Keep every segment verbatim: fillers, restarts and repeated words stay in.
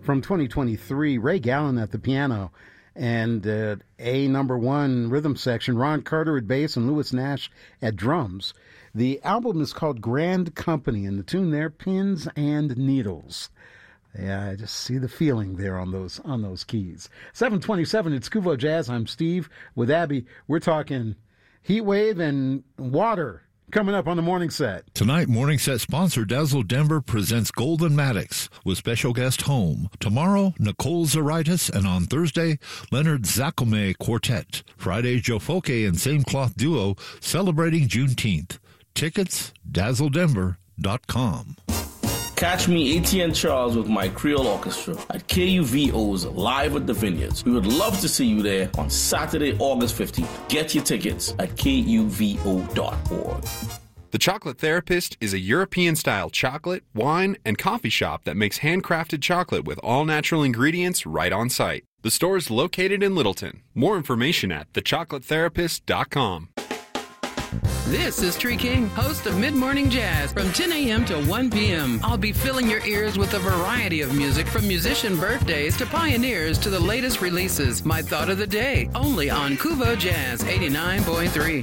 from twenty twenty-three. Ray Gallen at the piano and uh, A number one rhythm section. Ron Carter at bass and Louis Nash at drums. The album is called Grand Company, and the tune there, Pins and Needles. Yeah, I just see the feeling there on those on those keys. seven twenty-seven, it's Kuvo Jazz. I'm Steve with Abby. We're talking heat wave and water coming up on the morning set. Tonight, morning set sponsor Dazzle Denver presents Golden Maddox with special guest Home. Tomorrow, Nicole Zaritis, and on Thursday, Leonard Zacome Quartet. Friday, Joe Foke and Same Cloth Duo celebrating Juneteenth. Tickets, dazzle denver dot com. Catch me, A T N Charles, with my Creole Orchestra at K U V O's Live at the Vineyards. We would love to see you there on Saturday, August fifteenth. Get your tickets at K U V O dot org. The Chocolate Therapist is a European-style chocolate, wine, and coffee shop that makes handcrafted chocolate with all-natural ingredients right on site. The store is located in Littleton. More information at the chocolate therapist dot com. This is Tree King, host of Mid-Morning Jazz from ten a.m. to one p.m. I'll be filling your ears with a variety of music from musician birthdays to pioneers to the latest releases. My thought of the day, only on Kuvo Jazz eighty-nine point three.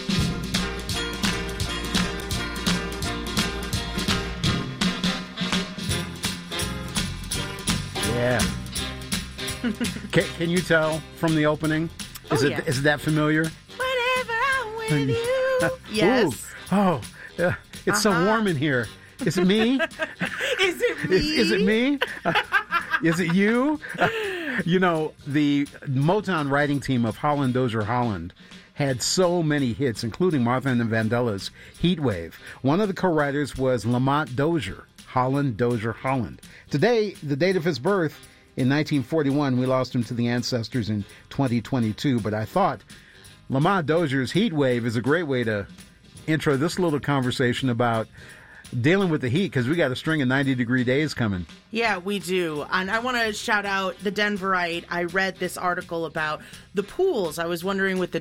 Yeah. can, can you tell from the opening? Is oh, it yeah. is that familiar? Whenever I'm with you. Yes. Ooh. Oh, uh, it's Uh-huh. so warm in here. Is it me? Is it me? Is, is it me? Uh, is it you? Uh, you know, the Motown writing team of Holland Dozier Holland had so many hits, including Martha and the Vandellas' Heat Wave. One of the co-writers was Lamont Dozier, Holland Dozier Holland. Today, the date of his birth, in nineteen forty-one, we lost him to the ancestors in twenty twenty-two, but I thought Lamont Dozier's Heat Wave is a great way to intro this little conversation about dealing with the heat, because we got a string of ninety-degree days coming. Yeah, we do. And I want to shout out the Denverite. I read this article about the pools. I was wondering with the